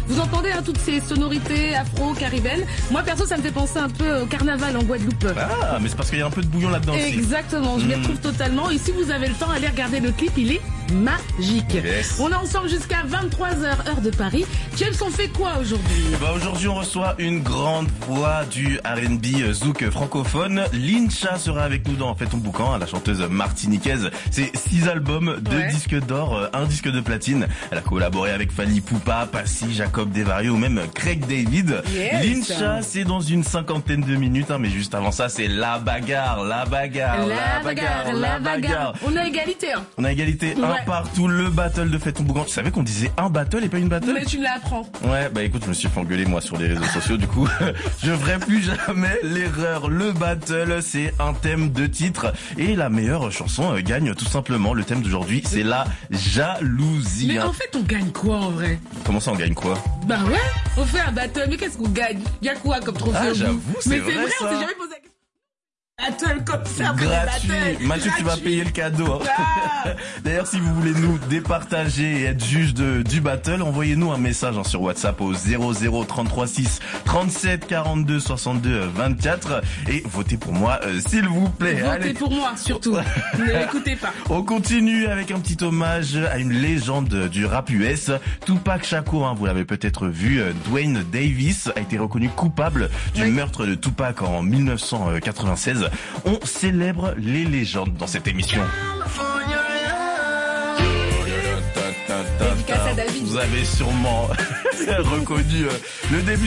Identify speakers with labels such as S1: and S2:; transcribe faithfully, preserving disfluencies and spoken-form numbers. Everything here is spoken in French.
S1: Vous entendez hein, toutes ces sonorités afro-caribéennes. Moi, perso, ça me fait penser un peu au carnaval en Guadeloupe.
S2: Ah, mais c'est parce qu'il y a un peu de bouillon là-dedans aussi.
S1: Exactement, je m'y retrouve totalement. Et si vous avez le temps, allez regarder le clip, il est magique.
S2: Yes.
S1: On est ensemble jusqu'à vingt-trois heures, heure de Paris. James, on fait quoi aujourd'hui?
S2: Bah aujourd'hui on reçoit une grande voix du R and B zouk francophone. Lincha sera avec nous dans Fais ton boucan, la chanteuse martiniquaise. C'est six albums, deux
S1: ouais.
S2: disques d'or, un disque de platine. Elle a collaboré avec Fally Poupa, Passy, Jacob Desvarieux ou même Craig David.
S1: Yes.
S2: Lincha, c'est dans une cinquantaine de minutes, hein, mais juste avant ça c'est la bagarre, la bagarre,
S1: La, la bagarre, bagarre, la bagarre. On a égalité. Hein.
S2: On a égalité, ouais. Un partout, le battle de Fais ton boucan. Tu savais qu'on disait un battle et pas une battle?
S1: Mais tu me l'apprends.
S2: Ouais, bah écoute, je me suis fait engueuler moi sur les réseaux sociaux, du coup, je ferai plus jamais l'erreur. Le battle, c'est un thème de titre et la meilleure chanson euh, gagne tout simplement. Le thème d'aujourd'hui, c'est la jalousie.
S1: Mais en fait, on gagne quoi en vrai?
S2: Comment ça, on gagne quoi?
S1: Bah ouais, on fait un battle, mais qu'est-ce qu'on gagne? Y'a quoi comme trophée?
S2: Ah, j'avoue, c'est
S1: mais
S2: vrai,
S1: c'est vrai,
S2: ça.
S1: on s'est jamais posé la question. Battle comme ça,
S2: gratuit.
S1: Battle.
S2: Mathieu, tu vas payer le cadeau. Hein.
S1: Ah.
S2: D'ailleurs, si vous voulez nous départager et être juge de, du battle, envoyez-nous un message hein, sur WhatsApp au zéro zéro trente-trois six trente-sept quarante-deux soixante-deux vingt-quatre et votez pour moi, euh, s'il vous plaît.
S1: Votez
S2: Allez.
S1: pour moi, surtout. Ne l'écoutez pas.
S2: On continue avec un petit hommage à une légende du rap U S, Tupac Shakur. Hein, vous l'avez peut-être vu, Dwayne Davis a été reconnu coupable du oui. meurtre de Tupac en mille neuf cent quatre-vingt-seize. On célèbre les légendes dans cette émission. Vous avez sûrement reconnu le début